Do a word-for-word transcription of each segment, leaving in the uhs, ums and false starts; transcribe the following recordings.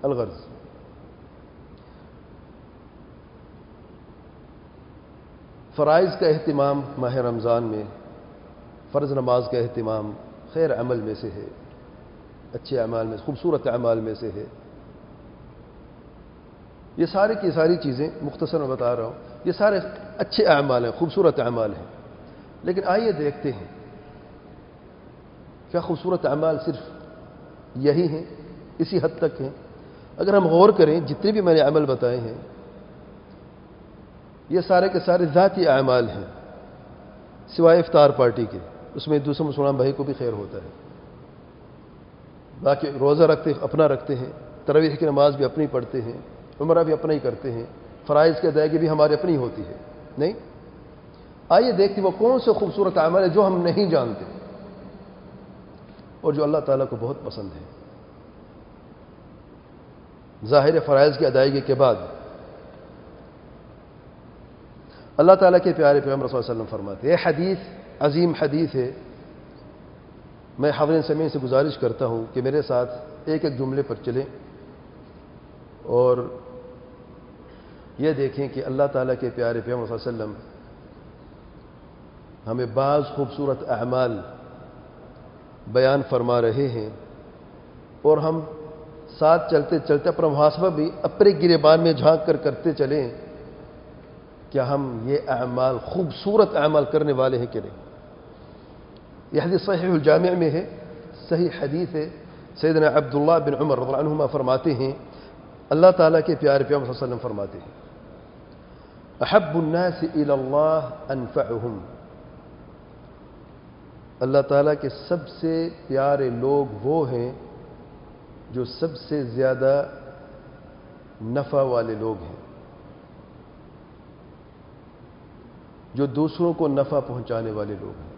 الغرض، فرائض کا اہتمام ماہ رمضان میں، فرض نماز کا اہتمام خیر عمل میں سے ہے، اچھے اعمال میں، خوبصورت اعمال میں سے ہے۔ یہ سارے کی ساری چیزیں مختصر میں بتا رہا ہوں، یہ سارے اچھے اعمال ہیں، خوبصورت اعمال ہیں۔ لیکن آئیے دیکھتے ہیں کیا خوبصورت اعمال صرف یہی ہیں، اسی حد تک ہیں؟ اگر ہم غور کریں، جتنے بھی میں نے عمل بتائے ہیں یہ سارے کے سارے ذاتی اعمال ہیں، سوائے افطار پارٹی کے، اس میں دوسرے مسلمان بھائی کو بھی خیر ہوتا ہے۔ باقی روزہ رکھتے اپنا رکھتے ہیں، تراویح کی نماز بھی اپنی پڑھتے ہیں، عمرہ بھی اپنا ہی کرتے ہیں، فرائض کی ادائیگی بھی ہماری اپنی ہوتی ہے، نہیں؟ آئیے دیکھتے وہ کون سے خوبصورت اعمال ہیں جو ہم نہیں جانتے اور جو اللہ تعالیٰ کو بہت پسند ہے۔ ظاہر فرائض کی ادائیگی کے بعد اللہ تعالیٰ کے پیارے پیغمبر صلی اللہ علیہ وسلم فرماتے ہیں، یہ حدیث عظیم حدیث ہے، میں حاضرین سمیعین سے گزارش کرتا ہوں کہ میرے ساتھ ایک ایک جملے پر چلیں اور یہ دیکھیں کہ اللہ تعالیٰ کے پیارے پیغمبر صلی اللہ علیہ وسلم ہمیں بعض خوبصورت اعمال بیان فرما رہے ہیں اور ہم ساتھ چلتے چلتے اپنا محاسبہ بھی اپنے گریبان میں جھانک کر کرتے چلیں، کیا ہم یہ اعمال خوبصورت اعمال کرنے والے ہیں کہ نہیں؟ یہ حدیث صحیح الجامع میں ہے، صحیح حدیث ہے۔ سیدنا عبداللہ بن عمر رضی اللہ عنہما فرماتے ہیں، اللہ تعالیٰ کے پیارے پیغمبر صلی اللہ علیہ وسلم فرماتے ہیں، احب الناس الی اللہ انفعہم، اللہ تعالیٰ کے سب سے پیارے لوگ وہ ہیں جو سب سے زیادہ نفع والے لوگ ہیں، جو دوسروں کو نفع پہنچانے والے لوگ ہیں۔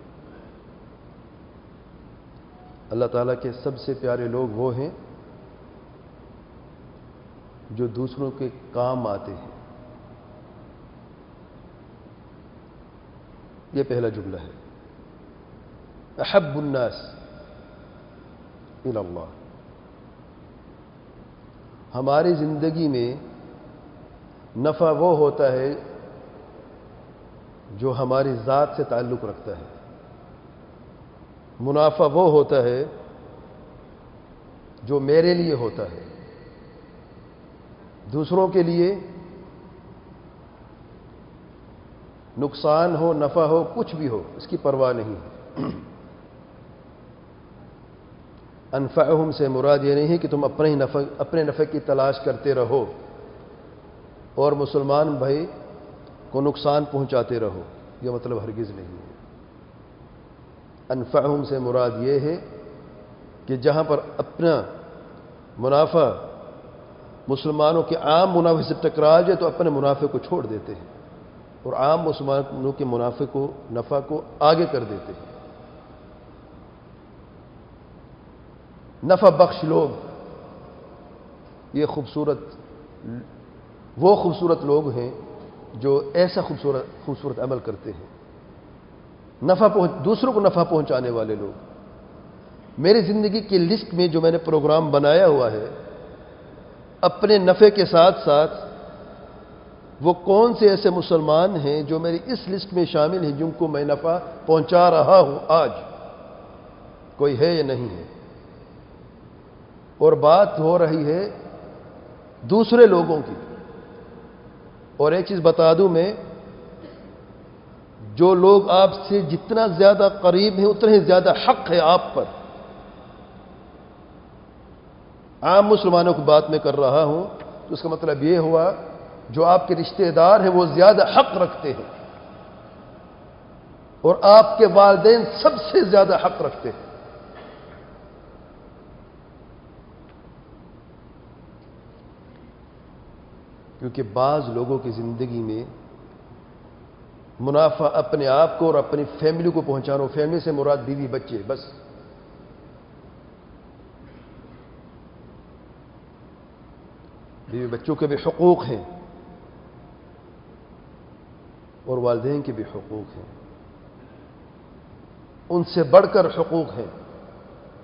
اللہ تعالیٰ کے سب سے پیارے لوگ وہ ہیں جو دوسروں کے کام آتے ہیں۔ یہ پہلا جملہ ہے، احب الناس الی اللہ۔ ہماری زندگی میں نفع وہ ہوتا ہے جو ہماری ذات سے تعلق رکھتا ہے، منافع وہ ہوتا ہے جو میرے لیے ہوتا ہے، دوسروں کے لیے نقصان ہو نفع ہو کچھ بھی ہو اس کی پرواہ نہیں ہے۔ انفعہم سے مراد یہ نہیں ہے کہ تم اپنے ہی نفع اپنے نفع کی تلاش کرتے رہو اور مسلمان بھائی کو نقصان پہنچاتے رہو، یہ مطلب ہرگز نہیں ہے۔ انفعہم سے مراد یہ ہے کہ جہاں پر اپنا منافع مسلمانوں کے عام منافع سے ٹکرا جائے تو اپنے منافع کو چھوڑ دیتے ہیں اور عام مسلمانوں کے منافع کو نفع کو آگے کر دیتے ہیں۔ نفع بخش لوگ یہ خوبصورت وہ خوبصورت لوگ ہیں جو ایسا خوبصورت خوبصورت عمل کرتے ہیں، نفع پہنچ دوسروں کو نفع پہنچانے والے لوگ۔ میری زندگی کی لسٹ میں جو میں نے پروگرام بنایا ہوا ہے، اپنے نفع کے ساتھ ساتھ وہ کون سے ایسے مسلمان ہیں جو میری اس لسٹ میں شامل ہیں جن کو میں نفع پہنچا رہا ہوں آج، کوئی ہے یا نہیں ہے؟ اور بات ہو رہی ہے دوسرے لوگوں کی۔ اور ایک چیز بتا دوں میں، جو لوگ آپ سے جتنا زیادہ قریب ہیں اتنا ہی زیادہ حق ہے آپ پر۔ عام مسلمانوں کی بات میں کر رہا ہوں تو اس کا مطلب یہ ہوا جو آپ کے رشتہ دار ہیں وہ زیادہ حق رکھتے ہیں اور آپ کے والدین سب سے زیادہ حق رکھتے ہیں۔ کیونکہ بعض لوگوں کی زندگی میں منافع اپنے آپ کو اور اپنی فیملی کو پہنچانا، فیملی سے مراد بیوی بچے، بس بیوی بچوں کے بھی حقوق ہیں اور والدین کے بھی حقوق ہیں، ان سے بڑھ کر حقوق ہیں۔